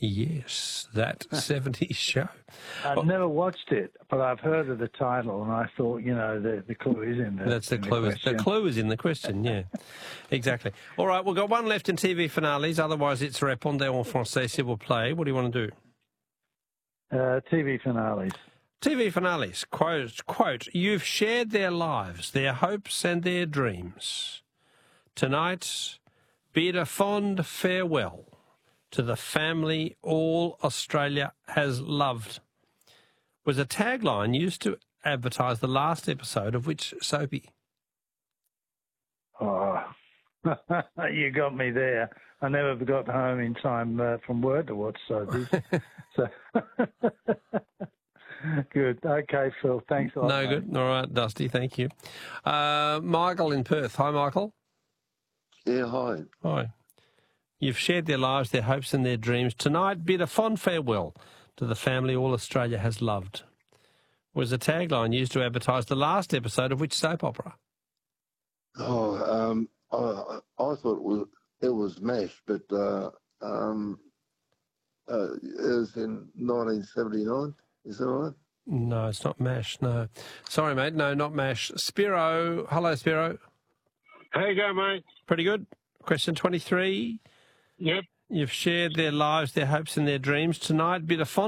Yes, that 70s show. I've never watched it, but I've heard of the title, and I thought, the clue is in there. That's the clue. The clue is in the question, yeah. Exactly. All right, we've got one left in TV finales. Otherwise, it's Répondez en français, s'il vous plaît. What do you want to do? TV finales. TV finales. Quote, you've shared their lives, their hopes and their dreams. Tonight, bid a fond farewell to the family all Australia has loved, was a tagline used to advertise the last episode of which soapy? Oh, you got me there. I never got home in time from work to watch soapies. So good. Okay, Phil. Thanks a lot. No, good. All right, Dusty. Thank you. Michael in Perth. Hi, Michael. Yeah, hi. Hi. You've shared their lives, their hopes and their dreams. Tonight, bid a fond farewell to the family all Australia has loved, was a tagline used to advertise the last episode of which soap opera? Oh, I thought it was MASH, but it was in 1979. Is that right? No, it's not MASH, no. Sorry, mate. No, not MASH. Spiro. Hello, Spiro. How you going, mate? Pretty good. Question 23. Yep. You've shared their lives, their hopes and their dreams. Tonight, bid a fond